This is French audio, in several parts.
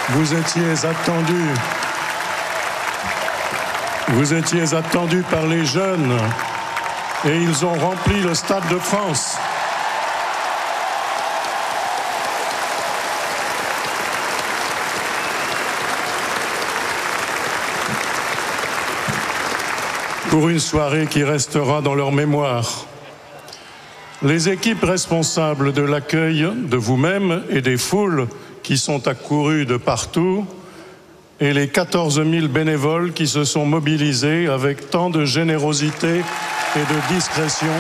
Vous étiez attendus par les jeunes et ils ont rempli le Stade de France. Pour une soirée qui restera dans leur mémoire. Les équipes responsables de l'accueil de vous-même et des foules qui sont accourues de partout et les 14 000 bénévoles qui se sont mobilisés avec tant de générosité et de discrétion.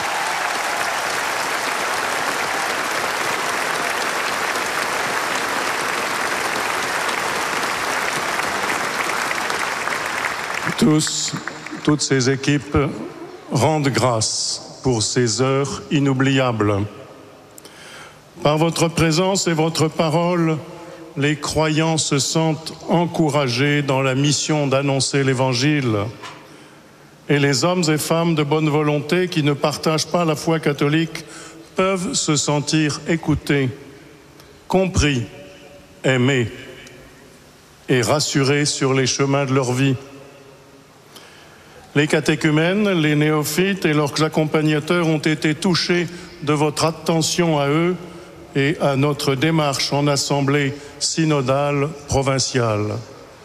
Toutes ces équipes rendent grâce pour ces heures inoubliables. Par votre présence et votre parole, les croyants se sentent encouragés dans la mission d'annoncer l'Évangile. Et les hommes et femmes de bonne volonté qui ne partagent pas la foi catholique peuvent se sentir écoutés, compris, aimés et rassurés sur les chemins de leur vie. Les catéchumènes, les néophytes et leurs accompagnateurs ont été touchés de votre attention à eux et à notre démarche en assemblée synodale provinciale.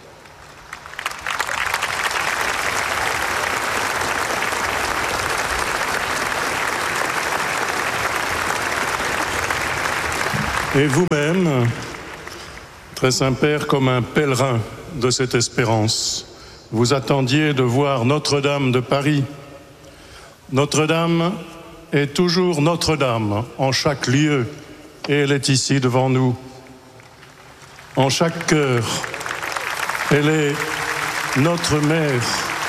Et vous-même, très Saint-Père, comme un pèlerin de cette espérance, vous attendiez de voir Notre-Dame de Paris. Notre-Dame est toujours Notre-Dame en chaque lieu et elle est ici devant nous. En chaque cœur, elle est notre mère.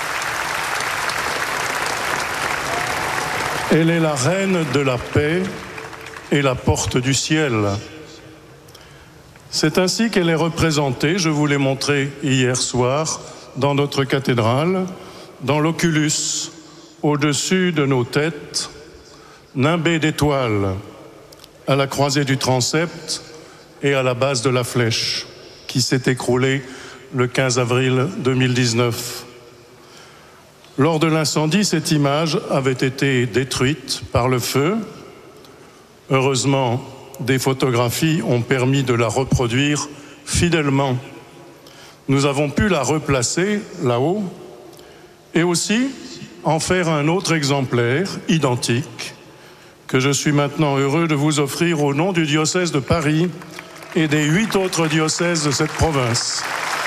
Elle est la reine de la paix et la porte du ciel. C'est ainsi qu'elle est représentée, je vous l'ai montré hier soir, dans notre cathédrale, dans l'oculus, au-dessus de nos têtes, nimbé d'étoiles, à la croisée du transept et à la base de la flèche, qui s'est écroulée le 15 avril 2019. Lors de l'incendie, cette image avait été détruite par le feu. Heureusement, des photographies ont permis de la reproduire fidèlement. Nous avons pu la replacer là-haut et aussi en faire un autre exemplaire identique que je suis maintenant heureux de vous offrir au nom du diocèse de Paris et des 8 autres diocèses de cette province.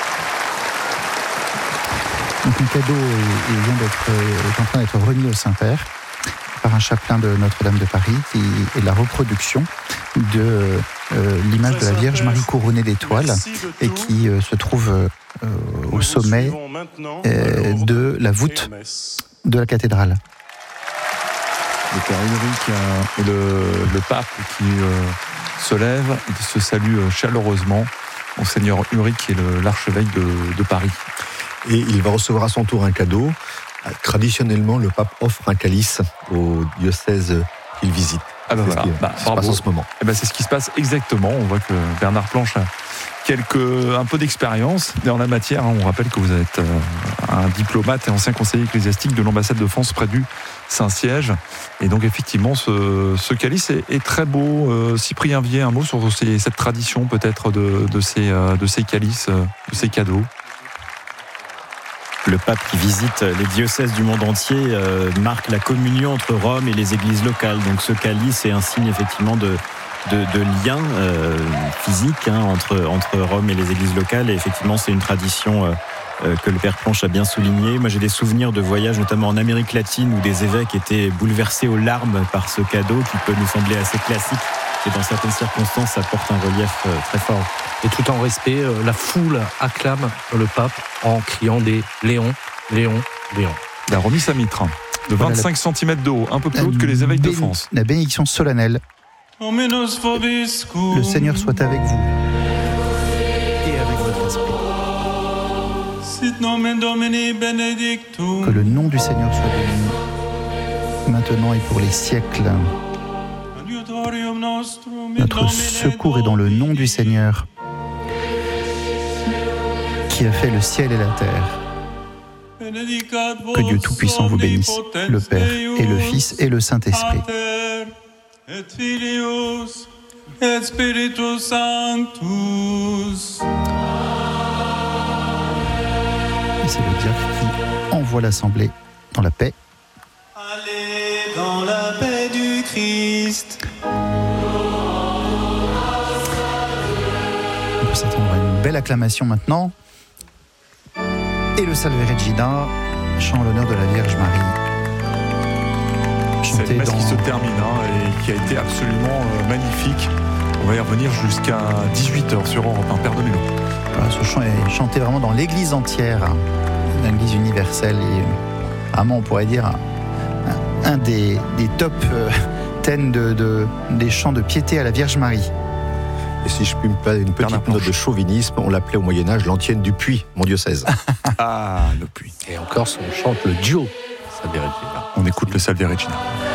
Donc un cadeau est en train d'être remis au Saint-Père par un chapelain de Notre-Dame de Paris qui est la reproduction de l'image de la Vierge Marie couronnée d'étoiles et qui se trouve au sommet de la voûte de la cathédrale. Le Père Ulrich et le pape qui se lève et qui se salue chaleureusement. Monseigneur Ulrich qui est l'archevêque de Paris. Et il va recevoir à son tour un cadeau. Traditionnellement, le pape offre un calice au diocèse qu'il visite. Ah ben voilà, se passe en ce moment. Et ben c'est ce qui se passe exactement. On voit que Bernard Planche a un peu d'expérience en la matière. On rappelle que vous êtes un diplomate et ancien conseiller ecclésiastique de l'ambassade de France près du Saint-Siège. Et donc effectivement, ce calice est très beau. Cyprien Vier, un mot sur cette tradition peut-être de ces calices, de ces cadeaux. Le pape qui visite les diocèses du monde entier marque la communion entre Rome et les églises locales. Donc ce calice est un signe effectivement de lien physique entre Rome et les églises locales. Et effectivement, c'est une tradition que le Père Planche a bien souligné. Moi, j'ai des souvenirs de voyages, notamment en Amérique latine, où des évêques étaient bouleversés aux larmes par ce cadeau qui peut nous sembler assez classique. Et dans certaines circonstances, ça porte un relief très fort. Et tout en respect, la foule acclame le pape en criant des « Léon, Léon, Léon ». Il a remis sa mitre de 25 cm de haut, un peu plus haute que les évêques de France. La bénédiction solennelle. Le Seigneur soit avec vous et avec votre esprit. Que le nom du Seigneur soit béni, maintenant et pour les siècles. Notre secours est dans le nom du Seigneur. qui a fait le ciel et la terre. Que Dieu Tout-Puissant vous bénisse, le Père et le Fils et le Saint-Esprit. Et Filius et Spiritus Sanctus. Et c'est le diacre qui envoie l'assemblée dans la paix. Allez dans la paix du Christ. On peut s'attendre à une belle acclamation maintenant. Et le Salve Regina, chant en l'honneur de la Vierge Marie. C'est une messe qui se termine et qui a été absolument magnifique. On va y revenir jusqu'à 18h sur Europe 1. Père Doméno. Voilà, ce chant est chanté vraiment dans l'église entière, l'église universelle, et vraiment on pourrait dire un des top 10 des chants de piété à la Vierge Marie. Et si je puis me permettre une petite note de chauvinisme, on l'appelait au Moyen-Âge l'Antienne du Puy, mon diocèse. Ah, le Puy. Et encore, on chante le duo. On écoute le Salve Regina.